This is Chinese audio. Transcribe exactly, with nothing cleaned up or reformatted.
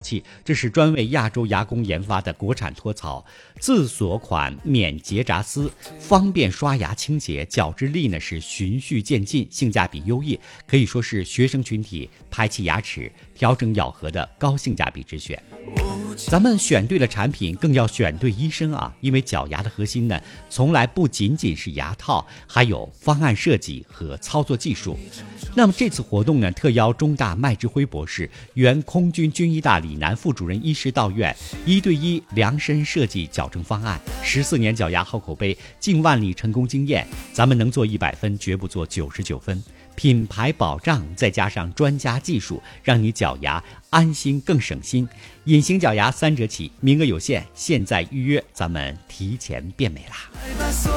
器，这是专为亚洲牙工研发的国产脱槽自锁款免结扎丝，方便刷牙清洁，角质力呢是循序渐进，性价比优异，可以说是学生群体排齐牙齿、调整咬合的高性价比之选。咱们选对了产品，更要选对医生啊！因为矫牙的核心呢，从来不仅仅是牙套，还有方案设计和操作技术。那么这次活动呢，特邀中大麦志辉博士、原空军军医大李南副主任医师到院，一对一量身设计矫正方案。十四年矫牙好口碑，近万例成功经验，咱们能做一百分，绝不做九十九分。品牌保障再加上专家技术，让你矫牙安心更省心。隐形矫牙三折起，名额有限，现在预约，咱们提前变美啦！